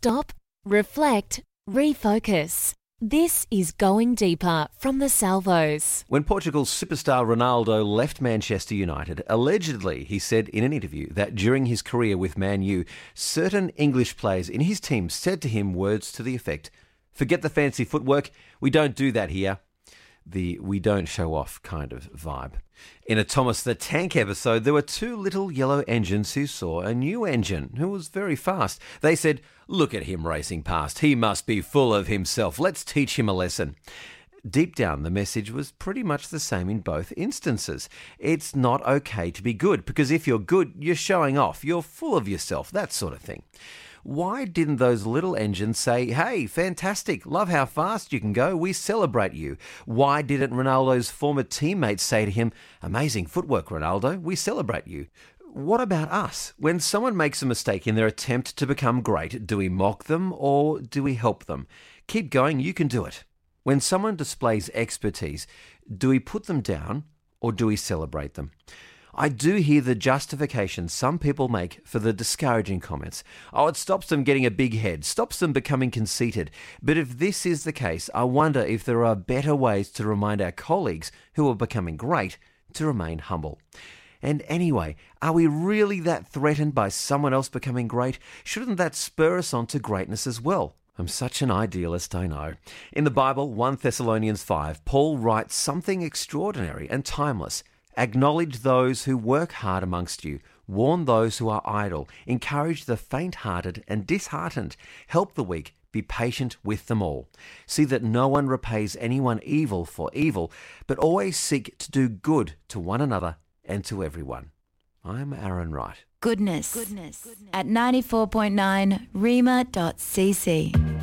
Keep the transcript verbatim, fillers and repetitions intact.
Stop, reflect, refocus. This is Going Deeper from the Salvos. When Portugal's superstar Ronaldo left Manchester United, allegedly he said in an interview that during his career with Man U, certain English players in his team said to him words to the effect, "Forget the fancy footwork, we don't do that here." The we don't show off kind of vibe. In a Thomas the Tank episode, there were two little yellow engines who saw a new engine who was very fast. They said, "Look at him racing past. He must be full of himself. Let's teach him a lesson." Deep down, the message was pretty much the same in both instances. It's not okay to be good, because if you're good, you're showing off. You're full of yourself, that sort of thing. Why didn't those little engines say, "Hey, fantastic, love how fast you can go, we celebrate you"? Why didn't Ronaldo's former teammates say to him, "Amazing footwork, Ronaldo, we celebrate you"? What about us? When someone makes a mistake in their attempt to become great, do we mock them or do we help them? Keep going, you can do it. When someone displays expertise, do we put them down or do we celebrate them? I do hear the justification some people make for the discouraging comments. Oh, it stops them getting a big head, stops them becoming conceited. But if this is the case, I wonder if there are better ways to remind our colleagues who are becoming great to remain humble. And anyway, are we really that threatened by someone else becoming great? Shouldn't that spur us on to greatness as well? I'm such an idealist, I know. In the Bible, First Thessalonians five, Paul writes something extraordinary and timeless. Acknowledge those who work hard amongst you. Warn those who are idle. Encourage the faint-hearted and disheartened. Help the weak. Be patient with them all. See that no one repays anyone evil for evil, but always seek to do good to one another and to everyone. I'm Aaron Wright. Goodness. Goodness. At ninety-four point nine rima dot c c.